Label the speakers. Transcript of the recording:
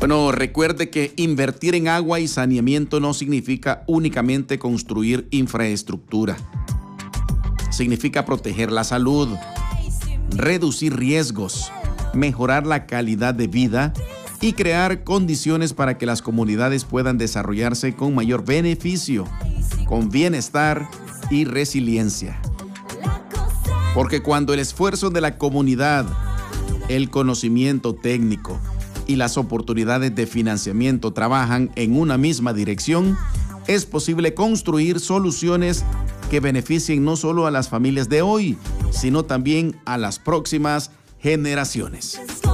Speaker 1: Bueno, recuerde que invertir en agua y saneamiento no significa únicamente construir infraestructura. Significa proteger la salud, reducir riesgos, mejorar la calidad de vida y crear condiciones para que las comunidades puedan desarrollarse con mayor beneficio, con bienestar y resiliencia. Porque cuando el esfuerzo de la comunidad, el conocimiento técnico y las oportunidades de financiamiento trabajan en una misma dirección, es posible construir soluciones que beneficien no solo a las familias de hoy, sino también a las próximas generaciones.